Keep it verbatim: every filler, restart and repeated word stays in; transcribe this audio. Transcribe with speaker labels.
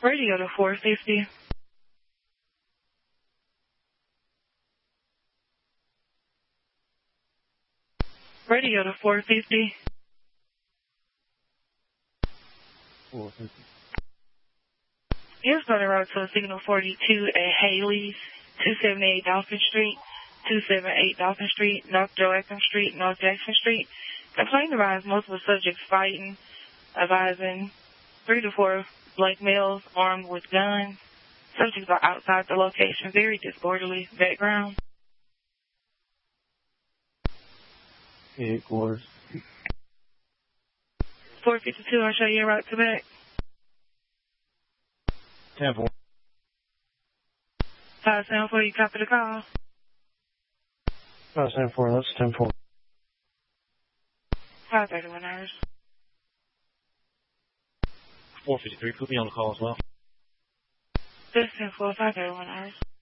Speaker 1: Radio to four fifty. Radio to four fifty.
Speaker 2: four fifty.
Speaker 1: You're starting route to signal forty-two at Haley's, two seventy-eight Dolphin Street, two seventy-eight Dolphin Street, North Joachim Street, North Jackson Street. Complaint advised multiple subjects fighting, advising three to four black males armed with guns. Subjects are outside the location, very disorderly background.
Speaker 2: Headquarters.
Speaker 1: four fifty-two, I'll show you a route to back.
Speaker 2: ten four.
Speaker 1: five seven four, you copy the call?
Speaker 2: five seven four, that's ten four.
Speaker 1: five thirty-one hours.
Speaker 2: four fifty-three, put me on the call as well.
Speaker 1: That's ten four, five thirty-one hours.